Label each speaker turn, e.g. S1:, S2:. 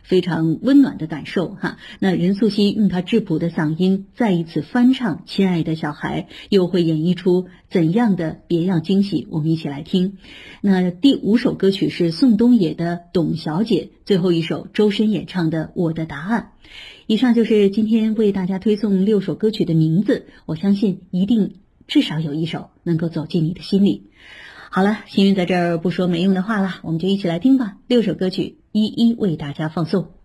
S1: 非常温暖的感受哈。那任素汐用她质朴的嗓音再一次翻唱《亲爱的小孩》，又会演绎出怎样的别样惊喜？我们一起来听。那第5首歌曲是宋冬野的《董小姐》，最后一首周深演唱的《我的答案》。以上就是今天为大家推送6首歌曲的名字，我相信一定至少有1首能够走进你的心里。好了，幸运在这儿不说没用的话了，我们就一起来听吧。6首歌曲一一为大家放送。